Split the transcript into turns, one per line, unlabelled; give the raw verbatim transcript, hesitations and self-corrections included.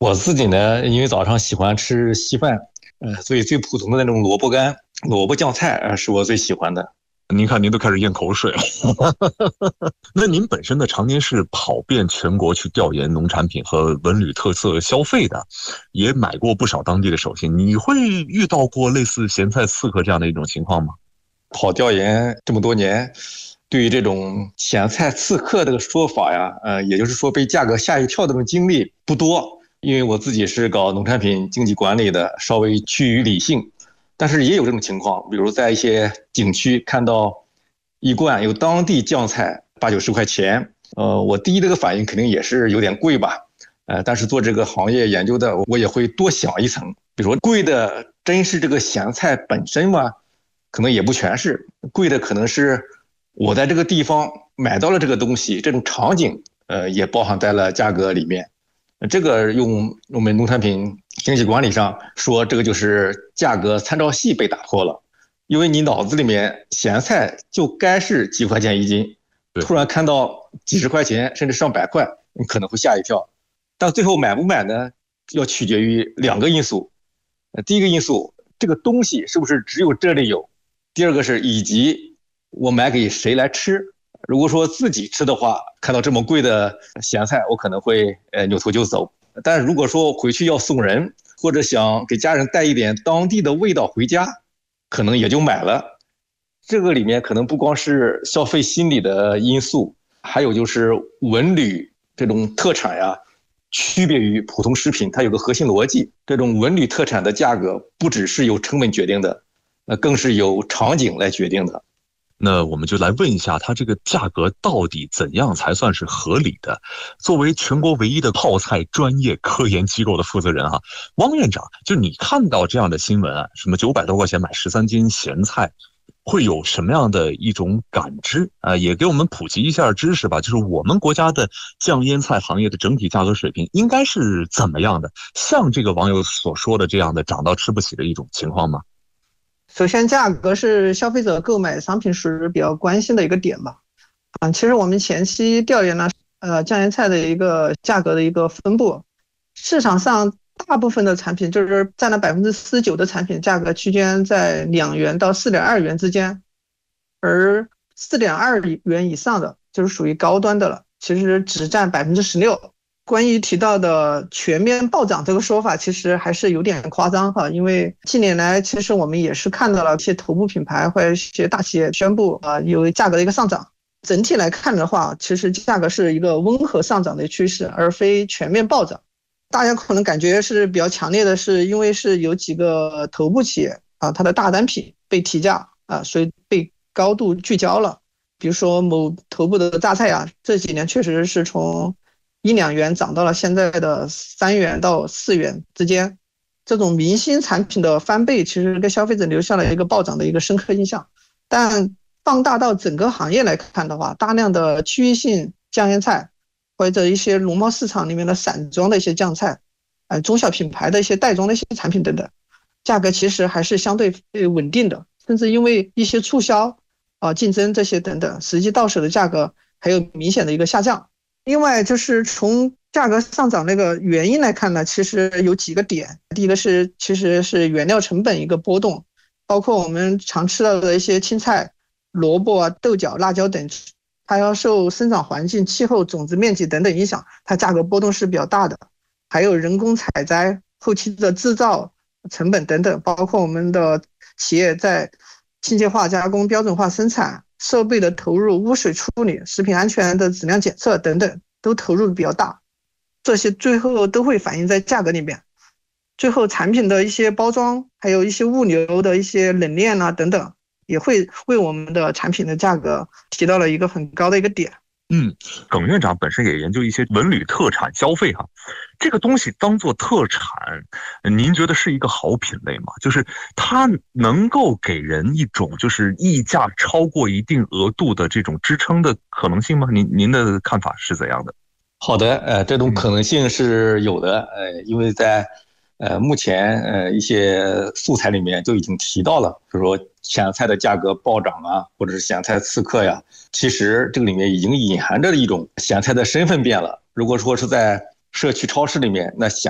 我自己呢，因为早上喜欢吃稀饭，呃，所以最普通的那种萝卜干、萝卜酱菜，呃，是我最喜欢的。
您看，您都开始咽口水了。那您本身呢，常年是跑遍全国去调研农产品和文旅特色消费的，也买过不少当地的手信。你会遇到过类似咸菜刺客这样的一种情况吗？
跑调研这么多年，对于这种咸菜刺客这个说法呀，呃，也就是说被价格吓一跳的这种经历不多。因为我自己是搞农产品经济管理的，稍微趋于理性，但是也有这种情况，比如在一些景区看到一罐有当地酱菜八九十块钱，呃，我第一这个反应肯定也是有点贵吧，呃，但是做这个行业研究的，我也会多想一层，比如说贵的真是这个咸菜本身吗？可能也不全是，贵的可能是我在这个地方买到了这个东西，这种场景，呃，也包含在了价格里面。这个用我们农产品经济管理上说，这个就是价格参照系被打破了。因为你脑子里面咸菜就该是几块钱一斤，
对。
突然看到几十块钱甚至上百块，你可能会吓一跳。但最后买不买呢，要取决于两个因素。第一个因素，这个东西是不是只有这里有？第二个是以及我买给谁来吃。如果说自己吃的话，看到这么贵的咸菜，我可能会呃扭头就走。但如果说回去要送人，或者想给家人带一点当地的味道回家，可能也就买了。这个里面可能不光是消费心理的因素，还有就是文旅这种特产呀，区别于普通食品，它有个核心逻辑。这种文旅特产的价格不只是由成本决定的，呃，更是由场景来决定的。
那我们就来问一下，它这个价格到底怎样才算是合理的？作为全国唯一的泡菜专业科研机构的负责人哈，汪院长，就你看到这样的新闻啊，什么九百多块钱买十三斤咸菜，会有什么样的一种感知啊？也给我们普及一下知识吧。就是我们国家的酱腌菜行业的整体价格水平应该是怎么样的？像这个网友所说的这样的涨到吃不起的一种情况吗？
首先，价格是消费者购买商品时比较关心的一个点吧。啊，其实我们前期调研了，呃，酱腌菜的一个价格的一个分布，市场上大部分的产品就是占了百分之四十九的产品价格区间在两元到四点二元之间，而四点二元以上的就是属于高端的了，其实只占百分之十六。关于提到的全面暴涨这个说法，其实还是有点夸张哈，因为近年来其实我们也是看到了一些头部品牌或者一些大企业宣布啊有价格的一个上涨。整体来看的话，其实价格是一个温和上涨的趋势，而非全面暴涨。大家可能感觉是比较强烈的是，因为是有几个头部企业啊，它的大单品被提价啊，所以被高度聚焦了。比如说某头部的榨菜啊，这几年确实是从一两元涨到了现在的三元到四元之间，这种明星产品的翻倍，其实给消费者留下了一个暴涨的一个深刻印象。但放大到整个行业来看的话，大量的区域性酱腌菜，或者一些农贸市场里面的散装的一些酱菜，呃，中小品牌的一些袋装的一些产品等等，价格其实还是相对稳定的，甚至因为一些促销啊、呃、竞争这些等等，实际到手的价格还有明显的一个下降。另外就是从价格上涨那个原因来看呢，其实有几个点。第一个是其实是原料成本一个波动，包括我们常吃到的一些青菜、萝卜啊、豆角、辣椒等，它要受生长环境、气候、种子面积等等影响，它价格波动是比较大的。还有人工采摘、后期的制造成本等等，包括我们的企业在机械化加工、标准化生产、设备的投入、污水处理、食品安全的质量检测等等，都投入比较大，这些最后都会反映在价格里面。最后产品的一些包装，还有一些物流的一些冷链啊等等，也会为我们的产品的价格提到了一个很高的一个点。
嗯，耿院长本身也研究一些文旅特产消费哈，这个东西当做特产，您觉得是一个好品类吗？就是它能够给人一种就是溢价超过一定额度的这种支撑的可能性吗？您您的看法是怎样的？
好的，呃，这种可能性是有的，呃，因为在呃目前呃一些素材里面就已经提到了，比如说咸菜的价格暴涨啊，或者是咸菜刺客呀，其实这个里面已经隐含着一种咸菜的身份变了。如果说是在社区超市里面，那咸